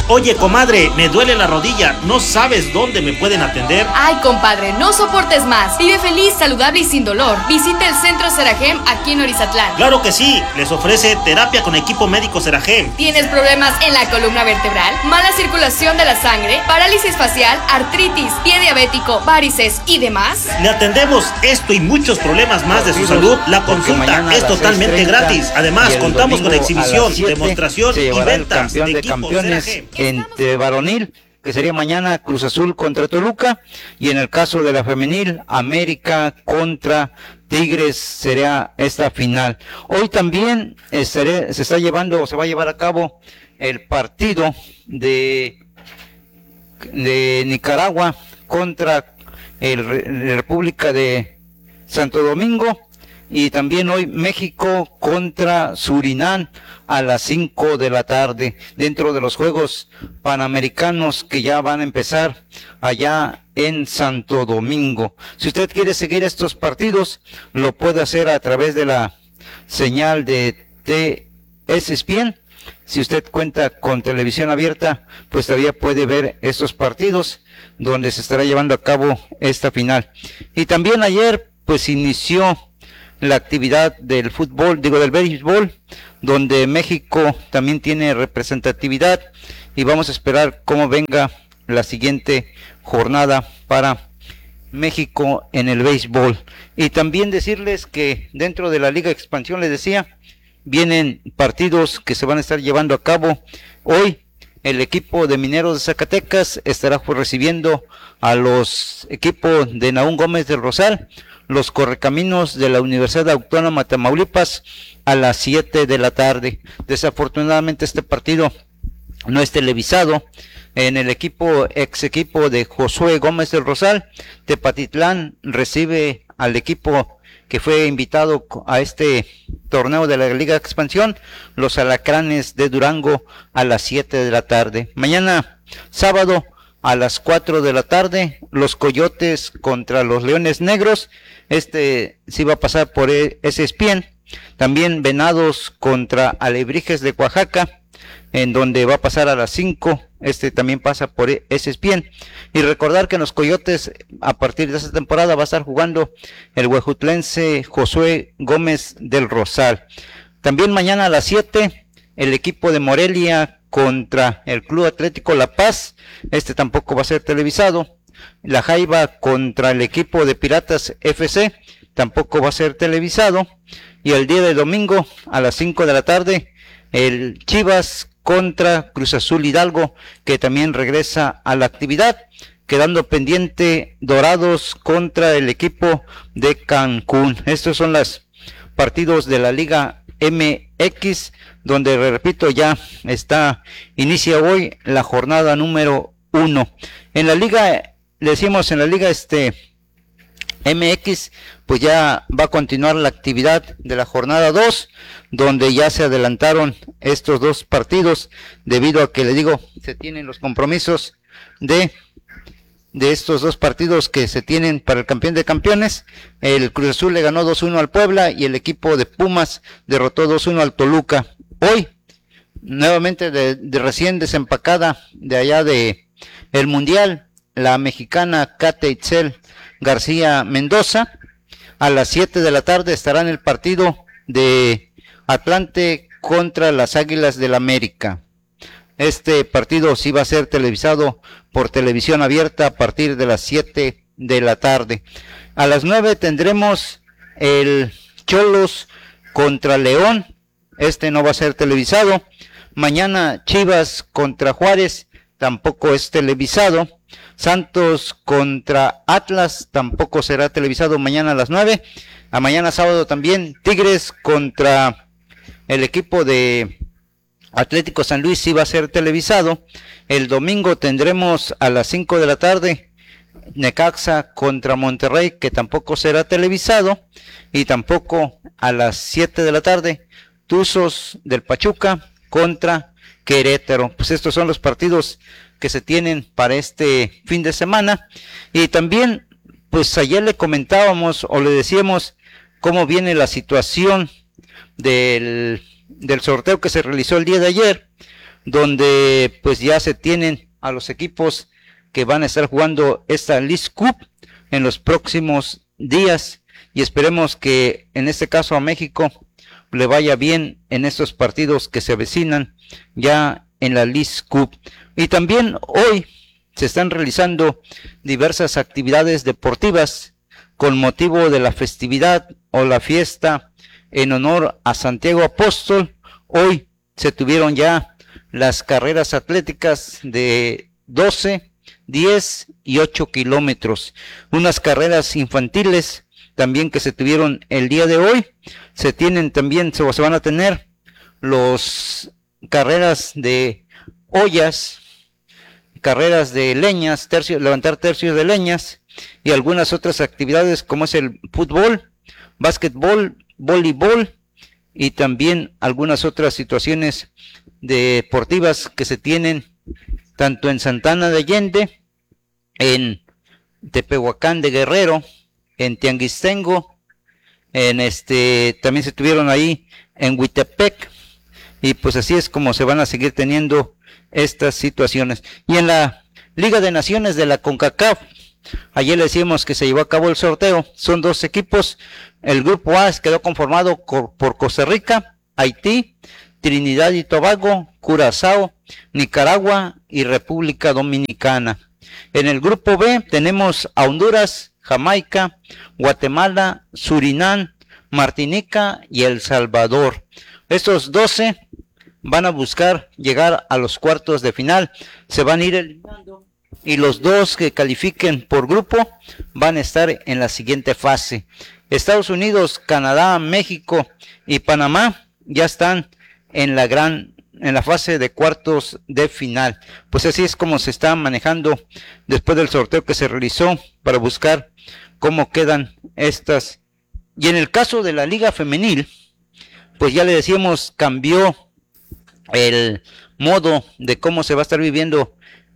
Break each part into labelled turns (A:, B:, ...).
A: Oye, comadre, me duele la rodilla. ¿No sabes dónde me pueden atender?
B: Ay, compadre, no soportes más. Vive feliz, saludable y sin dolor. Visita el Centro Seragem aquí en Orizatlán.
A: Claro que sí. Les ofrece terapia con equipo médico Seragem.
B: ¿Tienes problemas en la columna vertebral? ¿Mala circulación de la sangre? ¿Parálisis facial? ¿Artritis? ¿Pie diabético? ¿Varices y demás?
A: Le atendemos esto y muchos problemas más de su salud. La consulta es totalmente gratis. Además, contamos con exhibición, demostración y ventas de equipos Seragem.
C: Entre varonil, que sería mañana Cruz Azul contra Toluca, y en el caso de la femenil, América contra Tigres sería esta final. Hoy también se va a llevar a cabo el partido de Nicaragua contra la República de Santo Domingo, y también hoy México contra Surinam a las 5 de la tarde, dentro de los Juegos Panamericanos que ya van a empezar allá en Santo Domingo. Si usted quiere seguir estos partidos, lo puede hacer a través de la señal de ESPN. Si usted cuenta con televisión abierta, pues todavía puede ver estos partidos donde se estará llevando a cabo esta final. Y también ayer, pues inició la actividad del del béisbol, donde México también tiene representatividad, y vamos a esperar cómo venga la siguiente jornada para México en el béisbol. Y también decirles que dentro de la Liga Expansión, les decía, vienen partidos que se van a estar llevando a cabo hoy. El equipo de Mineros de Zacatecas estará recibiendo a los equipos de Nahum Gómez del Rosal, los Correcaminos de la Universidad Autónoma de Tamaulipas, a las 7 de la tarde. Desafortunadamente este partido no es televisado. En el ex equipo de Josué Gómez del Rosal, Tepatitlán recibe al equipo que fue invitado a este torneo de la Liga de Expansión, los Alacranes de Durango, a las 7 de la tarde. Mañana, sábado, a las 4 de la tarde, los Coyotes contra los Leones Negros. Sí va a pasar por ESPN. También Venados contra Alebrijes de Oaxaca, en donde va a pasar a las 5. También pasa por ESPN. Y recordar que en los Coyotes, a partir de esta temporada, va a estar jugando el huejutlense Josué Gómez del Rosal. También mañana a las 7, el equipo de Morelia contra el Club Atlético La Paz. Tampoco va a ser televisado. La Jaiba contra el equipo de Piratas FC, tampoco va a ser televisado. Y el día de domingo, a las 5 de la tarde, el Chivas contra Cruz Azul Hidalgo, que también regresa a la actividad, quedando pendiente Dorados contra el equipo de Cancún. Estos son los partidos de la Liga MX, donde, repito, ya inicia hoy la jornada número 1. En la Liga, le decimos, en la Liga MX, pues ya va a continuar la actividad de la jornada 2, donde ya se adelantaron estos dos partidos, debido a que, le digo, se tienen los compromisos de estos dos partidos que se tienen para el campeón de campeones. El Cruz Azul le ganó 2-1 al Puebla, y el equipo de Pumas derrotó 2-1 al Toluca. Hoy, nuevamente de recién desempacada de allá de el Mundial, la mexicana Kate Itzel García Mendoza, a las 7 de la tarde estará en el partido de Atlante contra las Águilas del América. Este partido sí va a ser televisado por televisión abierta a partir de las 7 de la tarde. A las 9 tendremos el Cholos contra León. No va a ser televisado. Mañana Chivas contra Juárez, tampoco es televisado. Santos contra Atlas, tampoco será televisado mañana a las 9. A mañana sábado también Tigres contra el equipo de Atlético San Luis, sí va a ser televisado. El domingo tendremos a las 5 de la tarde Necaxa contra Monterrey, que tampoco será televisado. Y tampoco a las 7 de la tarde Tuzos del Pachuca contra Querétaro. Pues estos son los partidos que se tienen para este fin de semana. Y también, pues ayer le comentábamos o le decíamos cómo viene la situación del sorteo que se realizó el día de ayer. donde pues ya se tienen a los equipos que van a estar jugando esta League Cup en los próximos días, y esperemos que en este caso a México le vaya bien en estos partidos que se avecinan ya en la League Cup. Y también hoy se están realizando diversas actividades deportivas con motivo de la festividad o la fiesta en honor a Santiago Apóstol. Hoy se tuvieron ya las carreras atléticas de 12, 10 y 8 kilómetros. Unas carreras infantiles también que se tuvieron el día de hoy. Se tienen también, se van a tener los carreras de ollas, carreras de leñas, levantar tercios de leñas y algunas otras actividades como es el fútbol, básquetbol, voleibol y también algunas otras situaciones deportivas que se tienen tanto en Santana de Allende, en Tepehuacán de Guerrero, en Tianguistengo, también se tuvieron ahí en Huitepec, y pues así es como se van a seguir teniendo estas situaciones. Y en la Liga de Naciones de la CONCACAF, ayer le decíamos que se llevó a cabo el sorteo, son 2 equipos, el grupo A quedó conformado por Costa Rica, Haití, Trinidad y Tobago, Curazao, Nicaragua y República Dominicana. En el grupo B tenemos a Honduras, Jamaica, Guatemala, Surinam, Martinica y El Salvador. Estos 12 van a buscar llegar a los cuartos de final, se van a ir eliminando y los 2 que califiquen por grupo van a estar en la siguiente fase. Estados Unidos, Canadá, México y Panamá ya están en la fase de cuartos de final. Pues así es como se está manejando después del sorteo que se realizó para buscar cómo quedan estas. Y en el caso de la Liga Femenil, pues ya le decíamos, cambió el modo de cómo se va a estar viviendo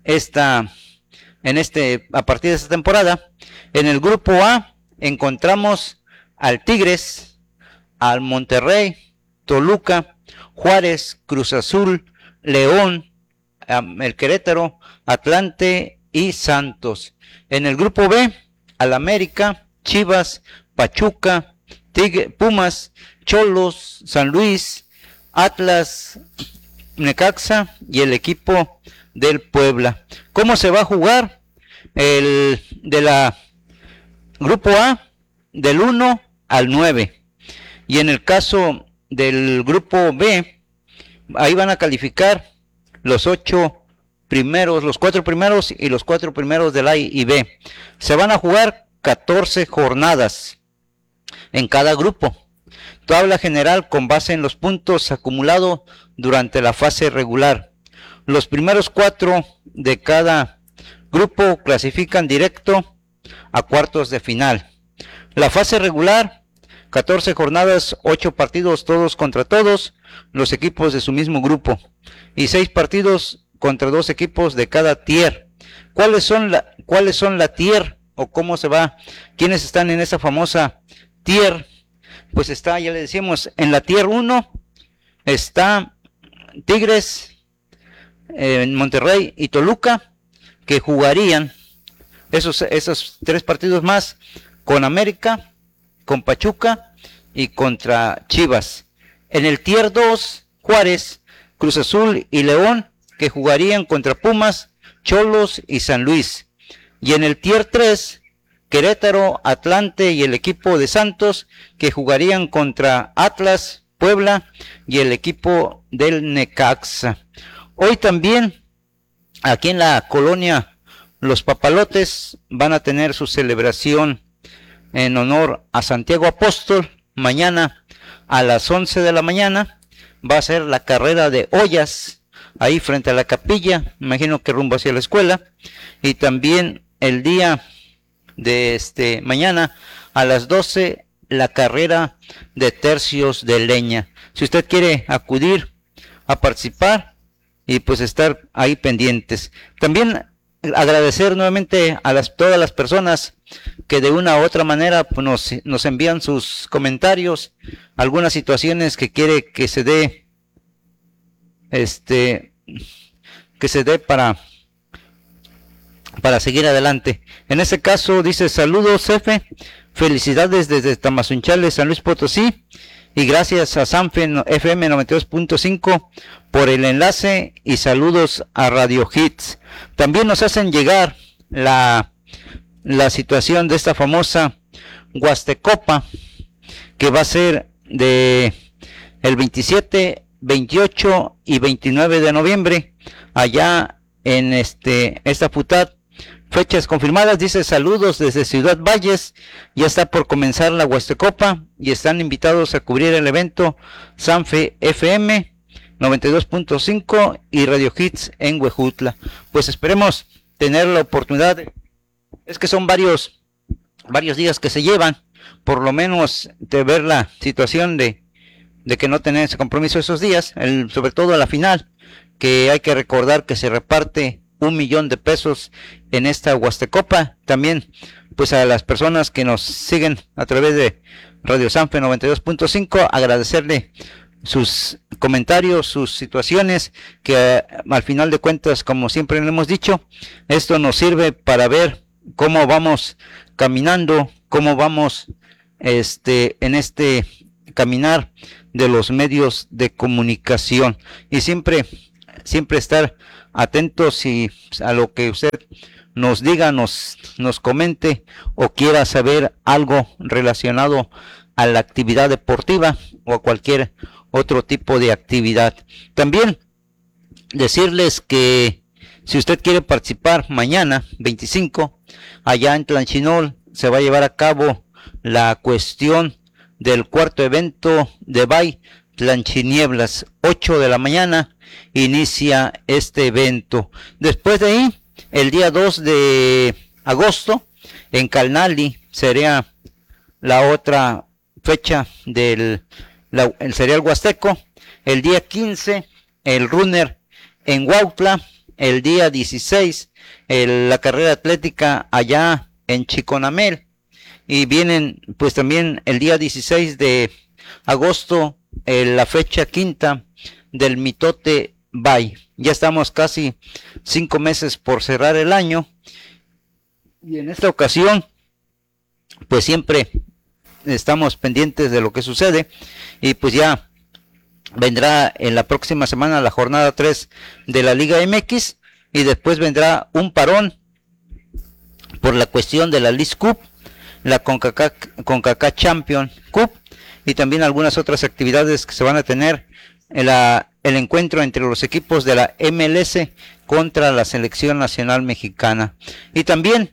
C: a partir de esta temporada. En el grupo A encontramos al Tigres, al Monterrey, Toluca, Juárez, Cruz Azul, León, el Querétaro, Atlante y Santos. En el grupo B, al América, Chivas, Pachuca, Pumas, Cholos, San Luis, Atlas, Necaxa y el equipo del Puebla. ¿Cómo se va a jugar? El de la grupo A, del 1 al 9. Y en el caso del grupo B, ahí van a calificar los 8 primeros, los 4 primeros y los 4 primeros del A y B. Se van a jugar 14 jornadas en cada grupo. Tabla general con base en los puntos acumulados durante la fase regular. Los primeros 4 de cada grupo clasifican directo a cuartos de final. La fase regular, 14 jornadas, 8 partidos todos contra todos, los equipos de su mismo grupo, y 6 partidos contra 2 equipos de cada tier. ¿Cuáles son la tier o cómo se va? ¿Quiénes están en esa famosa tier? Pues está, ya le decíamos, en la tier 1 está Tigres, Monterrey y Toluca, que jugarían esos 3 partidos más con América, con Pachuca y contra Chivas. En el tier 2, Juárez, Cruz Azul y León, que jugarían contra Pumas, Cholos y San Luis. Y en el tier 3, Querétaro, Atlante y el equipo de Santos, que jugarían contra Atlas, Puebla y el equipo del Necaxa. Hoy también, aquí en la colonia Los Papalotes, van a tener su celebración en honor a Santiago Apóstol. Mañana a las 11 de la mañana va a ser la carrera de ollas ahí frente a la capilla, imagino que rumbo hacia la escuela. Y también el día de mañana a las 12 la carrera de tercios de leña. Si usted quiere acudir a participar y pues estar ahí pendientes. También agradecer nuevamente a todas las personas que de una u otra manera pues, nos envían sus comentarios, algunas situaciones que quiere que se dé que se dé para seguir adelante. En ese caso dice: saludos, jefe, felicidades desde Tamazunchale, San Luis Potosí, y gracias a Sanfe FM 92.5 por el enlace, y saludos a Radio Hits. También nos hacen llegar la situación de esta famosa Huastecopa, que va a ser de el 27, 28 y 29 de noviembre allá en esta FUTAT. Fechas confirmadas, dice: saludos desde Ciudad Valles, ya está por comenzar la Huastecopa y están invitados a cubrir el evento Sanfe FM 92.5 y Radio Hits en Huejutla. Pues esperemos tener la oportunidad, es que son varios días que se llevan, por lo menos de ver la situación de que no tener ese compromiso esos días, sobre todo a la final, que hay que recordar que se reparte 1 millón de pesos en esta Huastecopa. También pues a las personas que nos siguen a través de Radio Sanfe 92.5, agradecerle sus comentarios, sus situaciones, que al final de cuentas, como siempre le hemos dicho, esto nos sirve para ver cómo vamos caminando, cómo vamos en este caminar de los medios de comunicación, y siempre estar atentos y a lo que usted nos diga, nos comente o quiera saber algo relacionado a la actividad deportiva o a cualquier otro tipo de actividad. También decirles que si usted quiere participar mañana 25 allá en Tlanchinol, se va a llevar a cabo la cuestión del cuarto evento de BAI Tlanchinieblas. 8 de la mañana inicia este evento. Después de ahí, el día 2 de agosto en Calnali sería la otra fecha el cereal huasteco. El día 15 el runner en Huautla. El día 16 la carrera atlética allá en Chiconamel. Y vienen pues también el día 16 de agosto la fecha quinta del Mitote Bay. Ya estamos casi 5 meses por cerrar el año, y en esta ocasión pues siempre estamos pendientes de lo que sucede, y pues ya vendrá en la próxima semana la jornada 3 de la Liga MX, y después vendrá un parón por la cuestión de la Leagues Cup, la CONCACAF Champions Cup, y también algunas otras actividades que se van a tener, el encuentro entre los equipos de la MLS contra la selección nacional mexicana. Y también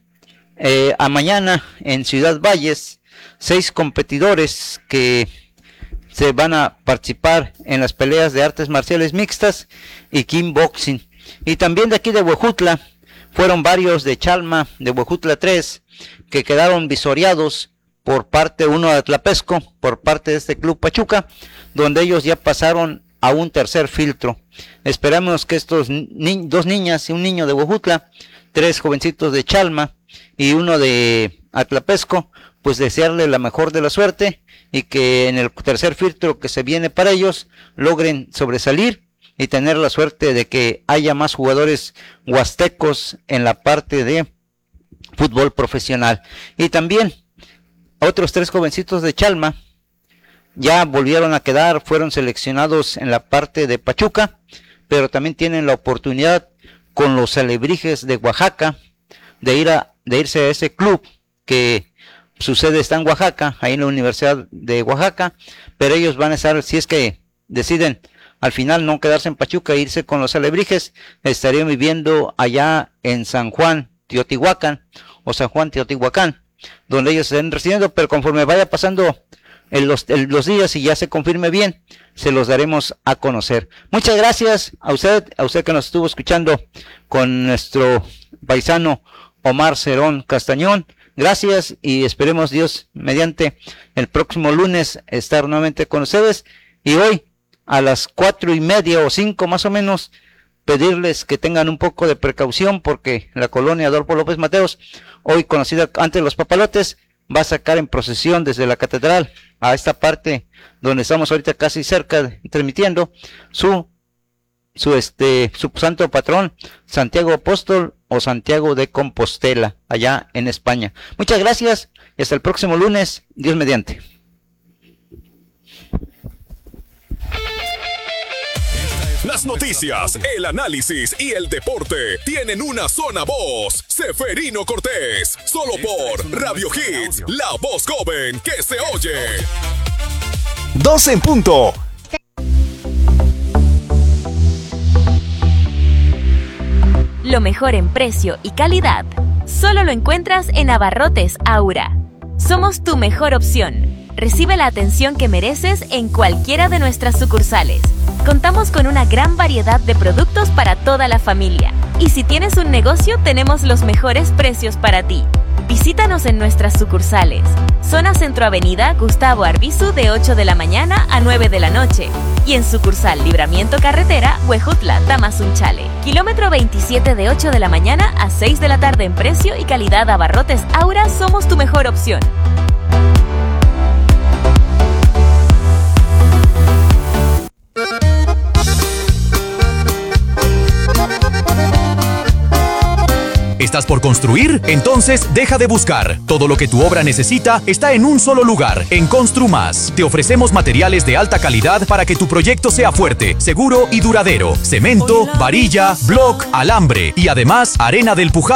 C: a mañana en Ciudad Valles 6 competidores que se van a participar en las peleas de artes marciales mixtas y kickboxing. Y también de aquí de Huejutla fueron varios de Chalma, de Huejutla 3, que quedaron visoreados por parte, uno de Atlapesco, por parte de este Club Pachuca, donde ellos ya pasaron a un tercer filtro. Esperamos que estos 2 niñas y un niño de Huejutla, 3 jovencitos de Chalma y uno de Atlapesco, pues desearle la mejor de la suerte, y que en el tercer filtro que se viene para ellos logren sobresalir y tener la suerte de que haya más jugadores huastecos en la parte de fútbol profesional. Y también otros 3 jovencitos de Chalma ya volvieron a quedar, fueron seleccionados en la parte de Pachuca, pero también tienen la oportunidad con los Alebrijes de Oaxaca de irse a ese club que su sede está en Oaxaca, ahí en la Universidad de Oaxaca, pero ellos van a estar, si es que deciden al final no quedarse en Pachuca e irse con los Alebrijes, estarían viviendo allá en San Juan Teotihuacán o San Juan Teotihuacán, donde ellos estén residiendo, pero conforme vaya pasando los días y ya se confirme bien, se los daremos a conocer. Muchas gracias a usted que nos estuvo escuchando con nuestro paisano Omar Cerón Castañón. Gracias, y esperemos Dios mediante el próximo lunes estar nuevamente con ustedes, y hoy a las 4:30 o 5 más o menos pedirles que tengan un poco de precaución, porque la colonia Adolfo López Mateos, hoy conocida antes Los Papalotes, va a sacar en procesión desde la catedral a esta parte donde estamos ahorita casi cerca transmitiendo su su santo patrón, Santiago Apóstol o Santiago de Compostela, allá en España. Muchas gracias y hasta el próximo lunes, Dios mediante.
D: Las noticias, el análisis y el deporte tienen una sola voz. Seferino Cortés, solo por Radio Hits, la voz joven que se oye.
E: 12 en punto.
F: Lo mejor en precio y calidad solo lo encuentras en Abarrotes Aura. Somos tu mejor opción. Recibe la atención que mereces en cualquiera de nuestras sucursales. Contamos con una gran variedad de productos para toda la familia. Y si tienes un negocio, tenemos los mejores precios para ti. Visítanos en nuestras sucursales. Zona Centro Avenida Gustavo Arbizu de 8 de la mañana a 9 de la noche. Y en sucursal Libramiento Carretera Huejutla Tamazunchale. Kilómetro 27 de 8 de la mañana a 6 de la tarde en precio y calidad. Abarrotes Aura, somos tu mejor opción.
E: ¿Estás por construir? Entonces deja de buscar. Todo lo que tu obra necesita está en un solo lugar, en Construmas. Te ofrecemos materiales de alta calidad para que tu proyecto sea fuerte, seguro y duradero. Cemento, varilla, bloc, alambre y además arena del Pujado.